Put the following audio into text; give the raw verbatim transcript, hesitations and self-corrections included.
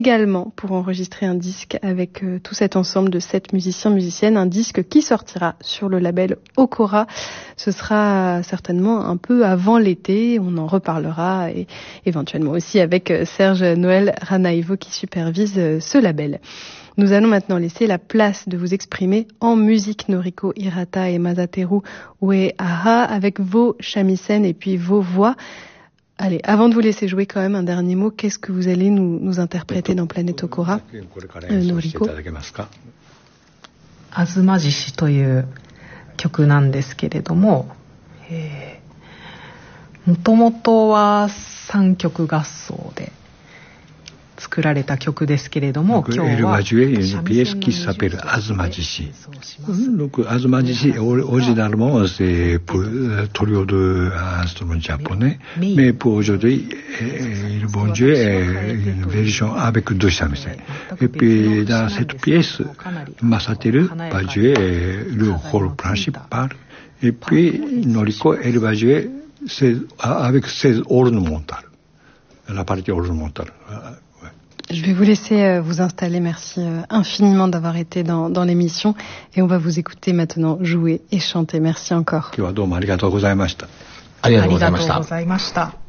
également pour enregistrer un disque avec euh, tout cet ensemble de sept musiciens, musiciennes, un disque qui sortira sur le label Okora. Ce sera certainement un peu avant l'été, on en reparlera et éventuellement aussi avec Serge Noël Ranaivo qui supervise euh, ce label. Nous allons maintenant laisser la place de vous exprimer en musique, Noriko Hirata et Masateru Uehara, avec vos shamisen et puis vos voix. Allez, avant de vous laisser jouer quand même un dernier mot, qu'est-ce que vous allez nous, nous interpréter dans Planète Okora, euh, Noriko? あずま獅子という曲なんですけれども、えー、もともとは三曲合奏で作られた曲ですけれども、今日は une pièce qui s'appelle Azuma-Jishi. Donc Azuma-Jishi originalement c'est pour trio d'instruments japonais, mais pour aujourd'hui le bon Dieu est une version avec deux shamisen. Et puis dans cette pièce, Masateru va jouer le rôle principal, et puis Noriko elle va jouer avec ses ornementales, la partie ornementale. Je vais vous laisser vous installer. Merci infiniment d'avoir été dans, dans l'émission. Et on va vous écouter maintenant jouer et chanter. Merci encore. 今日はどうもありがとうございました。 ありがとうございました。